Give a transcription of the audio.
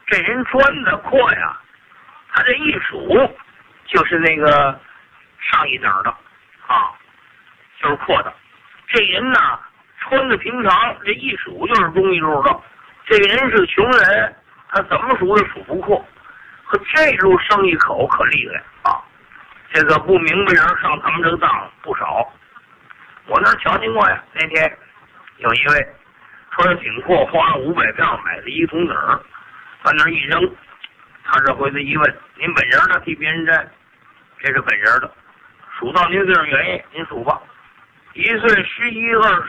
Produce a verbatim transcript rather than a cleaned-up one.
这人砖的阔呀，他这一数就是那个上一等的啊，就是阔的。这人呢，穿的平常，这一数就是中一路的。这个人是穷人，他怎么数也数不阔。可这路生意口可厉害啊！这个不明白人上咱们这个当不少。我那儿瞧见过呀，那天有一位穿的挺阔，花了五百票买了一桶子儿，在那儿一扔。他这回子一问：“您本人呢？替别人摘？”这是本人的，数到您这儿原因，您数吧。一岁、十一、二。